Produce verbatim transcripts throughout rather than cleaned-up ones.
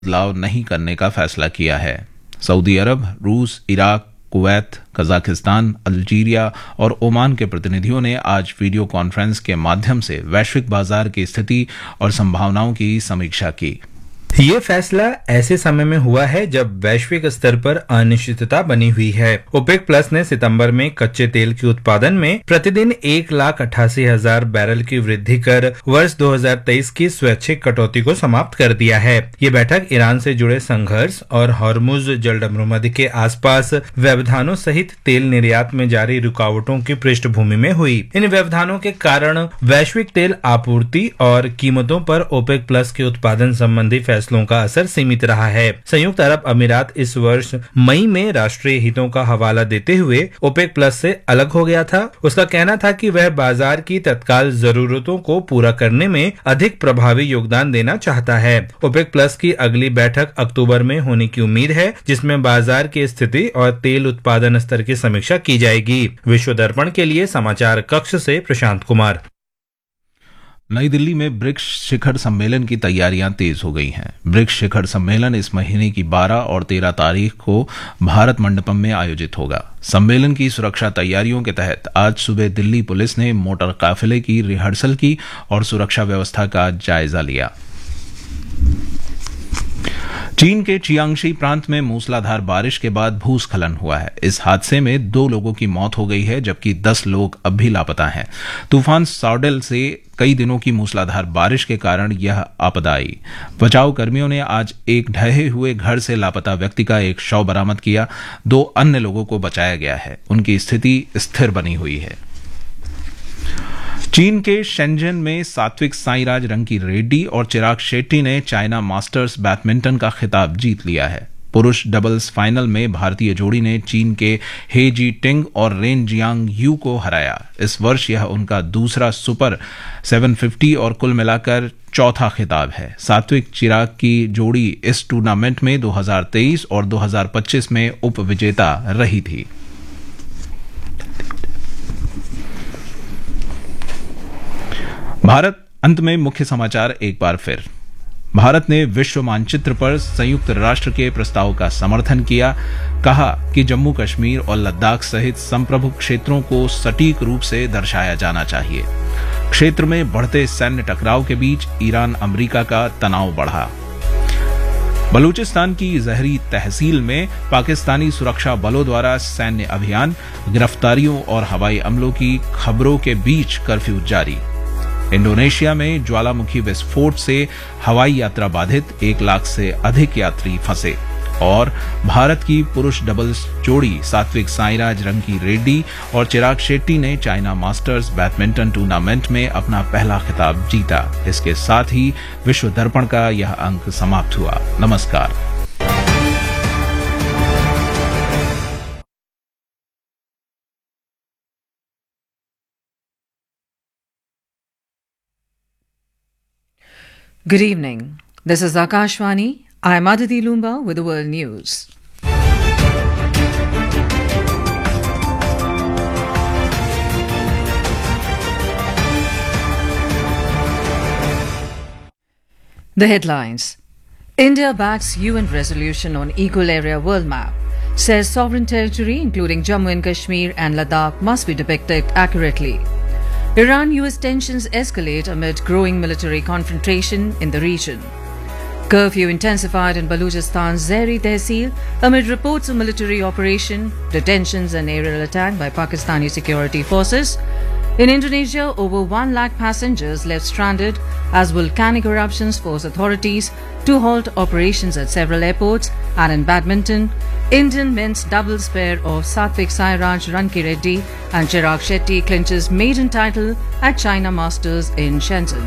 बदलाव नहीं करने का फैसला किया है। सऊदी अरब, रूस, इराक, कुवैत, कजाकिस्तान, अल्जीरिया और ओमान के प्रतिनिधियों ने आज वीडियो कॉन्फ्रेंस के माध्यम से वैश्विक बाजार की स्थिति और संभावनाओं की समीक्षा की। ये फैसला ऐसे समय में हुआ है जब वैश्विक स्तर पर अनिश्चितता बनी हुई है। ओपेक प्लस ने सितंबर में कच्चे तेल के उत्पादन में प्रतिदिन एक लाख अट्ठासी हजार बैरल की वृद्धि कर वर्ष दो हजार तेईस की स्वैच्छिक कटौती को समाप्त कर दिया है। ये बैठक ईरान से जुड़े संघर्ष और हॉर्मुज जलडमरूमध्य के आसपास व्यवधानों सहित तेल निर्यात में जारी रुकावटों की पृष्ठभूमि में हुई। इन व्यवधानों के कारण वैश्विक तेल आपूर्ति और कीमतों पर ओपेक प्लस के उत्पादन संबंधी फैसलों का असर सीमित रहा है। संयुक्त अरब अमीरात इस वर्ष मई में राष्ट्रीय हितों का हवाला देते हुए ओपेक प्लस से अलग हो गया था। उसका कहना था कि वह बाजार की तत्काल जरूरतों को पूरा करने में अधिक प्रभावी योगदान देना चाहता है। ओपेक प्लस की अगली बैठक अक्टूबर में होने की उम्मीद है, जिसमें बाजार की स्थिति और तेल उत्पादन स्तर की समीक्षा की जाएगी। विश्व दर्पण के लिए समाचार कक्ष से प्रशांत कुमार। नई दिल्ली में ब्रिक्स शिखर सम्मेलन की तैयारियां तेज हो गई हैं। ब्रिक्स शिखर सम्मेलन इस महीने की बारह और तेरह तारीख को भारत मंडपम में आयोजित होगा। सम्मेलन की सुरक्षा तैयारियों के तहत आज सुबह दिल्ली पुलिस ने मोटर काफिले की रिहर्सल की और सुरक्षा व्यवस्था का जायजा लिया। चीन के चियांगशी प्रांत में मूसलाधार बारिश के बाद भूस्खलन हुआ है। इस हादसे में दो लोगों की मौत हो गई है, जबकि दस लोग अब भी लापता हैं। तूफान सॉडेल से कई दिनों की मूसलाधार बारिश के कारण यह आपदा आई। बचाव कर्मियों ने आज एक ढहे हुए घर से लापता व्यक्ति का एक शव बरामद किया। दो अन्य लोगों को बचाया गया है, उनकी स्थिति स्थिर बनी हुई है। चीन के शेंजन में सात्विक साईराज रंकी रेड्डी और चिराग शेट्टी ने चाइना मास्टर्स बैडमिंटन का खिताब जीत लिया है। पुरुष डबल्स फाइनल में भारतीय जोड़ी ने चीन के हे जी टिंग और रेन जियांग यू को हराया। इस वर्ष यह उनका दूसरा सुपर सात सौ पचास और कुल मिलाकर चौथा खिताब है। सात्विक चिराग की जोड़ी इस टूर्नामेंट में दो हज़ार तेईस और दो हज़ार पच्चीस में उप विजेता रही थी। भारत अंत में मुख्य समाचार एक बार फिर। भारत ने विश्व मानचित्र पर संयुक्त राष्ट्र के प्रस्ताव का समर्थन किया। कहा कि जम्मू कश्मीर और लद्दाख सहित संप्रभु क्षेत्रों को सटीक रूप से दर्शाया जाना चाहिए। क्षेत्र में बढ़ते सैन्य टकराव के बीच ईरान अमेरिका का तनाव बढ़ा। बलूचिस्तान की जहरी तहसील में पाकिस्तानी सुरक्षा बलों द्वारा सैन्य अभियान, गिरफ्तारियों और हवाई हमलों की खबरों के बीच कर्फ्यू जारी। इंडोनेशिया में ज्वालामुखी विस्फोट से हवाई यात्रा बाधित, एक लाख से अधिक यात्री फंसे। और भारत की पुरुष डबल्स जोड़ी सात्विक साईराज रंकी रेड्डी और चिराग शेट्टी ने चाइना मास्टर्स बैडमिंटन टूर्नामेंट में अपना पहला खिताब जीता। इसके साथ ही विश्व दर्पण का यह अंक समाप्त हुआ। नमस्कार। Good evening. This is Akashvani. I am Aditi Lumba with the World News. The headlines. India backs U N resolution on Equal Area World Map. Says sovereign territory including Jammu and Kashmir and Ladakh must be depicted accurately. Iran-U S tensions escalate amid growing military confrontation in the region. Curfew intensified in Baluchistan's Zehri Tehsil amid reports of military operation, detentions and aerial attack by Pakistani security forces. In Indonesia, over one lakh passengers left stranded as volcanic eruptions force authorities to halt operations at several airports. And in badminton, Indian men's doubles pair of Satvik Sairaj Rankireddy and Chirag Shetty clinches maiden title at China Masters in Shenzhen.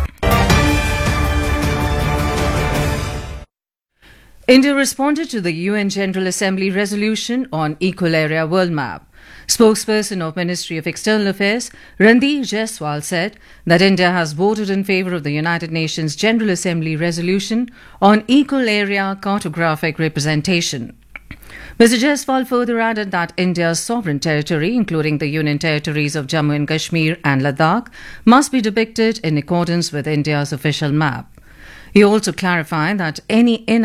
India responded to the U N General Assembly resolution on Equal Area World Map. Spokesperson of Ministry of External Affairs, Randeep Jaiswal, said that India has voted in favour of the United Nations General Assembly resolution on equal area cartographic representation. Mister Jaiswal further added that India's sovereign territory, including the Union territories of Jammu and Kashmir and Ladakh, must be depicted in accordance with India's official map. He also clarified that any